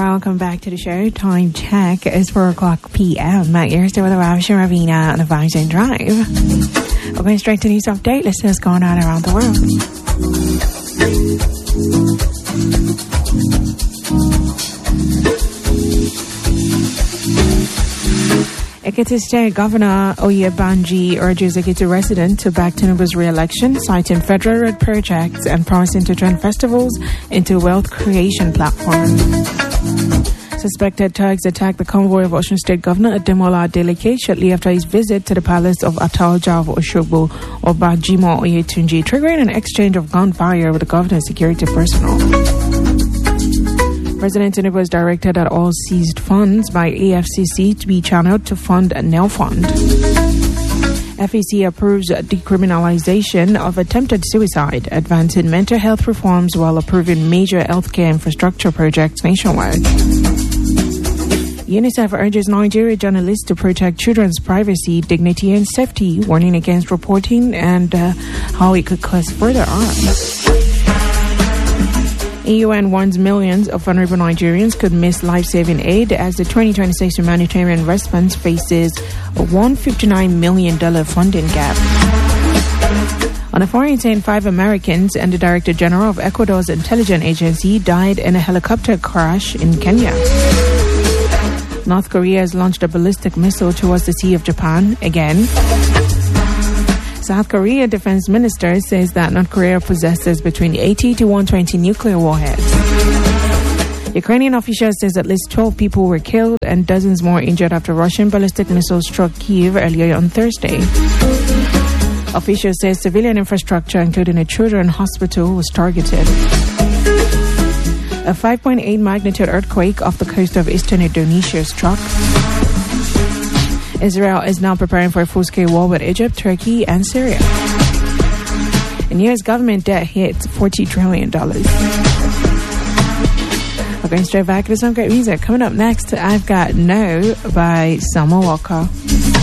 welcome back to the show. Time check is 4 o'clock p.m. You're still with Ravisha Ravina on the Vibes and Drive. We're going straight to news update. Let's see what's going on around the world. Ekiti State Governor Oyebanji urges Ekiti residents to back Tinubu's re-election, citing federal road projects and promising to turn festivals into a wealth creation platform. Suspected thugs attacked the convoy of Osun State Governor Ademola Adeleke shortly after his visit to the palace of Ataoja of Oshogbo, Obajimo Oyetunji, triggering an exchange of gunfire with the governor's security personnel. President Tinubu has directed that all seized funds by AFCC to be channeled to fund a NEL fund. FEC approves decriminalization of attempted suicide, advancing mental health reforms while approving major healthcare infrastructure projects nationwide. UNICEF urges Nigeria journalists to protect children's privacy, dignity, and safety, warning against reporting and how it could cause further harm. UN warns millions of vulnerable Nigerians could miss life-saving aid as the 2026 humanitarian response faces a $159 million funding gap. On a foreign scene, 5 Americans and the Director General of Ecuador's intelligence agency died in a helicopter crash in Kenya. North Korea has launched a ballistic missile towards the Sea of Japan again. South Korea defense minister says that North Korea possesses between 80 to 120 nuclear warheads. Ukrainian officials says at least 12 people were killed and dozens more injured after Russian ballistic missiles struck Kyiv earlier on Thursday. Officials say civilian infrastructure, including a children's hospital, was targeted. A 5.8 magnitude earthquake off the coast of eastern Indonesia struck. Israel is now preparing for a full-scale war with Egypt, Turkey, and Syria. And U.S. government debt hits $40 trillion. We're going straight back to some great music. Coming up next, I've got No by Summer Walker.